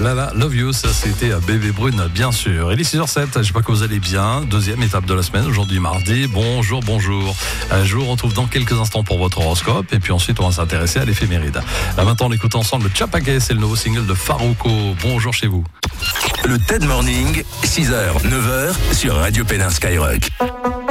Lala Love You, ça c'était Bébé Brune, bien sûr. Il est 6h07, j'espère que vous allez bien. Deuxième étape de la semaine, aujourd'hui mardi. Bonjour. Je vous retrouve dans quelques instants pour votre horoscope. Et puis ensuite, on va s'intéresser à l'éphéméride. Là maintenant, on écoute ensemble Chapagay, c'est le nouveau single de Farouko. Bonjour chez vous. Le TED Morning, 6h, 9h sur Radio Pénin Skyrock.